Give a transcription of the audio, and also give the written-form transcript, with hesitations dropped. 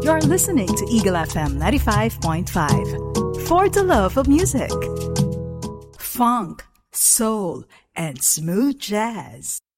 You're listening to Eagle FM 95.5. For the love of music. Funk, soul, and smooth jazz.